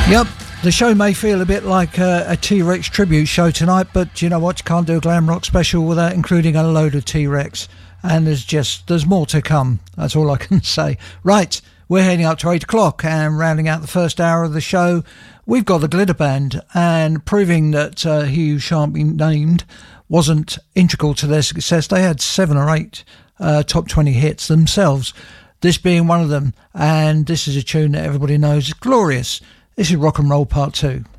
Yep, the show may feel a bit like a T-Rex tribute show tonight, but you know what? You can't do a glam rock special without including a load of T-Rex. And there's more to come. That's all I can say. Right, we're heading up to 8 o'clock and rounding out the first hour of the show. We've got the Glitter Band, and proving that He Who Shan't Be Named wasn't integral to their success. They had 7 or 8 top 20 hits themselves, this being one of them. And this is a tune that everybody knows is glorious. This is Rock and Roll Part 2.